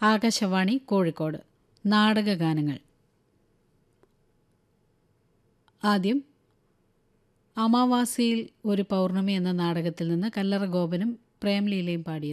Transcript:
ആകാശവാണി കോഴിക്കോട്. നാടകഗാനങ്ങൾ. ആദ്യം അമാവാസിയിൽ ഒരു പൗർണമി എന്ന നാടകത്തിൽ നിന്ന് കല്ലറ ഗോപനും പ്രേംലീലയും പാടിയത്.